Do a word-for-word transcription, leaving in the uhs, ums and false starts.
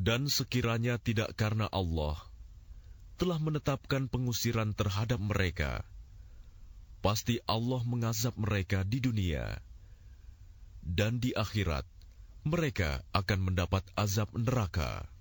Dan sekiranya tidak karena Allah telah menetapkan pengusiran terhadap mereka, pasti Allah mengazab mereka di dunia, dan di akhirat mereka akan mendapat azab neraka.